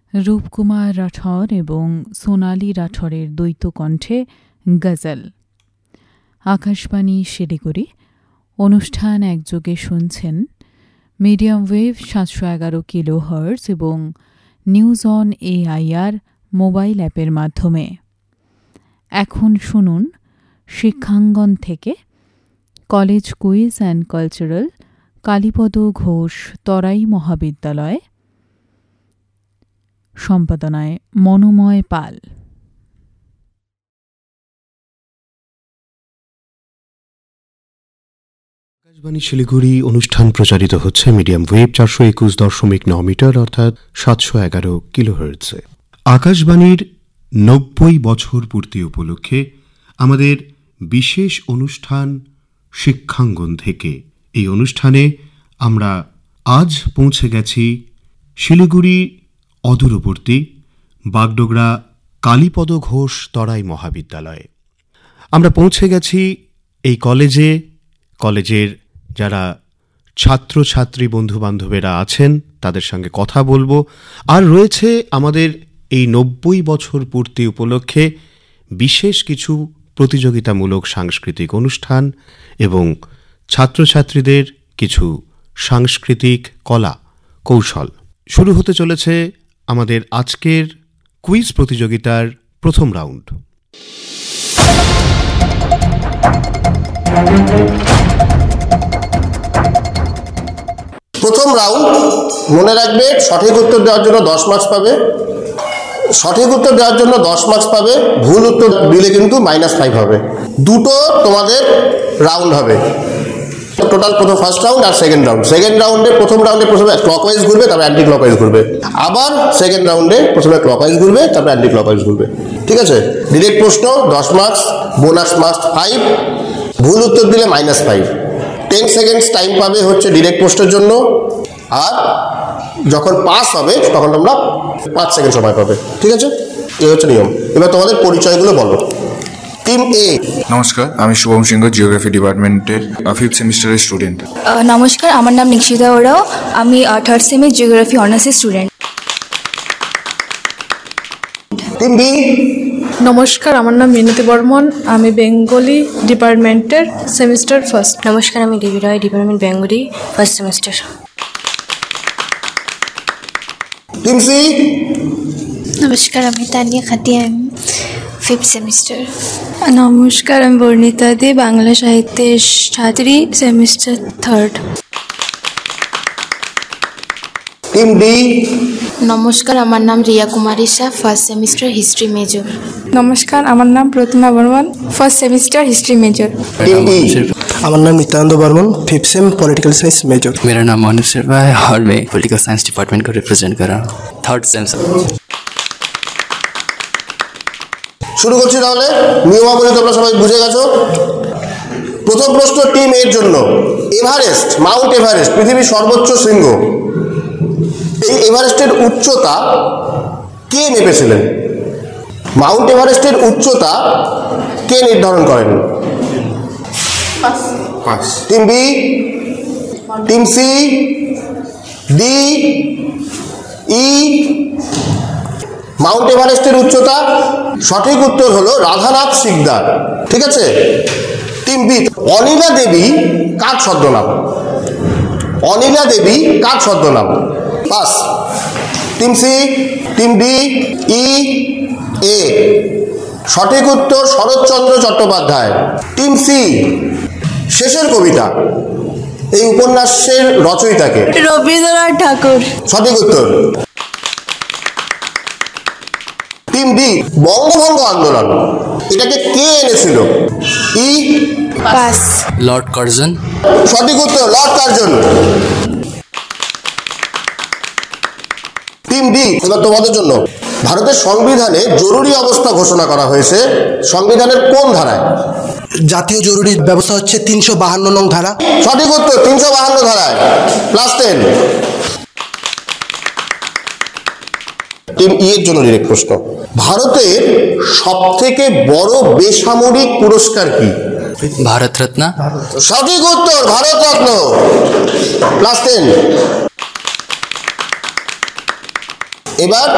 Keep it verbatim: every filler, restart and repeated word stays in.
রূপকুমার রাঠর এবং সোনালী রাঠরের দ্বৈত কণ্ঠে গজল। আকাশবাণী শিলিগুড়ি। অনুষ্ঠান একযোগে শুনছেন মিডিয়াম ওয়েভ সাতশো এগারো কিলো হার্টজ এবং নিউজ অন এআইআর মোবাইল অ্যাপের মাধ্যমে। এখন শুনুন শিক্ষাঙ্গন থেকে college quiz and cultural, Kalipada Ghosh তরাই মহাবিদ্যালয়। সম্পাদনায় মনোময় পাল। আকাশবাণী শিলিগুড়ি অনুষ্ঠান প্রচারিত হচ্ছে মিডিয়াম ওয়েভ চারশো একুশ দশমিক ন মিটার অর্থাৎ সাতশো এগারো কিলোহার্টজে। আকাশবাণীর নব্বই বছর পূর্তি উপলক্ষে আমাদের বিশেষ অনুষ্ঠান শিক্ষাঙ্গন থেকে। এই অনুষ্ঠানে আমরা আজ পৌঁছে গেছি শিলিগুড়ি অদূরবর্তী বাগডোগরা কালীপদ ঘোষ তরাই মহাবিদ্যালয়ে। আমরা পৌঁছে গেছি এই কলেজে। কলেজের যারা ছাত্রছাত্রী বন্ধুবান্ধবেরা আছেন তাদের সঙ্গে কথা বলবো। আর রয়েছে আমাদের এই নব্বই বছর পূর্তি উপলক্ষে বিশেষ কিছু প্রতিযোগিতামূলক সাংস্কৃতিক অনুষ্ঠান এবং ছাত্রছাত্রীদের কিছু সাংস্কৃতিক কলা কৌশল। শুরু হতে চলেছে আমাদের আজকের কুইজ প্রতিযোগিতার প্রথম রাউন্ড। প্রথম রাউন্ড মনে রাখবে, সঠিক উত্তর দেওয়ার জন্য দশ মার্কস পাবে। সঠিক উত্তর দেওয়ার জন্য দশ মার্কস পাবে, ভুল উত্তর দিলে কিন্তু মাইনাস ফাইভ হবে। দুটো তোমাদের রাউন্ড হবে টোটাল, প্রথম ফার্স্ট রাউন্ড আর সেকেন্ড রাউন্ড। সেকেন্ড রাউন্ডে প্রথম রাউন্ডে প্রথমে ক্লকওয়াইজ ঘুরবে, তারপর অ্যান্টি ক্লকওয়াইজ ঘুরবে। আবার সেকেন্ড রাউন্ডে প্রথমে ক্লকওয়াইজ ঘুরবে, তারপর অ্যান্টি ক্লকওয়াইজ ঘুরবে। ঠিক আছে? ডিরেক্ট প্রশ্ন দশ মার্কস, বোনাস মার্কস ফাইভ, ভুল উত্তর দিলে minus five. Ten seconds time পাবে হচ্ছে ডিরেক্ট প্রশ্নের জন্য, আর যখন পাস হবে তখন তোমরা পাঁচ সেকেন্ড সময় পাবে। ঠিক আছে? এই হচ্ছে নিয়ম। এবার তোমাদের পরিচয়গুলো বলো। টিম এ। নমস্কার, আমি শুভম সিংহ, জিওগ্রাফি ডিপার্টমেন্টের ফিফথ সেমিস্টারের স্টুডেন্ট। নমস্কার, আমার নাম নিক্ষিতা ওরাও, আমি থার্ড সেমের জিওগ্রাফি অনার্সের স্টুডেন্ট। Team B. নমস্কার, আমার নাম মিনতি বর্মন, আমি বেঙ্গলি ডিপার্টমেন্টের সেমিস্টার ফার্স্ট। নমস্কার, আমি দেবী রায়, department Bengali first semester. Team C. নমস্কার, আমি তানিয়া খাতিয়া, ফিফথ সেমিস্টার। নমস্কার, আমি বর্ণিতা দে, বাংলা সাহিত্যের ছাত্রী, সেমিস্টার থার্ড। Team D. নমস্কার, আমার নাম রিয়া কুমারী Shah, first semester history major. নমস্কার, আমার নাম প্রতিমা Barman, first semester history major. Team ই। আমার নাম Nityanand Burman, fifth sem political science major. मेरा नाम मोहन शर्मा है और मैं पॉलिटिकल साइंस डिपार्टमेंट को रिप्रेजेंट कर रहा हूँ, थर्ड सेम। শুরু করছি তাহলে। নিয়মাবলী তোমরা সবাই বুঝে গেছো। প্রথম প্রশ্ন টিম এর জন্য। এভারেস্ট, মাউন্ট এভারেস্ট পৃথিবীর সর্বোচ্চ শৃঙ্গ। এই এভারেস্টের উচ্চতা কে মেপেছিলেন? মাউন্ট এভারেস্টের উচ্চতা কে নির্ধারণ করেন? Team B, team C, D, ই। মাউন্ট এভারেস্টের উচ্চতা সঠিক উত্তর হলো রাধানাথ সিকদার। ঠিক আছে? Team B. অনিলা দেবী কার ছদ্মনাম? অনিলা দেবী কার ছদ্মনাম? Pass. Team C, team D, ই, এ। সঠিক উত্তর শরৎচন্দ্র চট্টোপাধ্যায়। Team C. শেষের কবিতা, এই উপন্যাসের রচয়িতাকে? রবীন্দ্রনাথ ঠাকুর। সঠিক উত্তর। Team D. বঙ্গভঙ্গ আন্দোলন, এটাকে কে এনেছিল? ই। পাস। Lord Curzon. সঠিক উত্তর, লর্ড কার্জন। Team D. এবার তোমাদের জন্য। ভারতের সংবিধানে জরুরি অবস্থা ঘোষণা করা হয়েছে সংবিধানের কোন ধারায়? জাতীয় জরুরি ব্যবস্থা হচ্ছে তিনশো বাহান্ন নং ধারা। সঠিক উত্তর, তিনশো বাহান্ন ধারায়। Plus ten. টিম ই এর জন্য ডিরেক্ট প্রশ্ন। ভারতের সব থেকে বড় বেসামরিক পুরস্কার কি? भारत रत्न। সঠিক উত্তর, ভারত রত্ন। Plus ten. এবার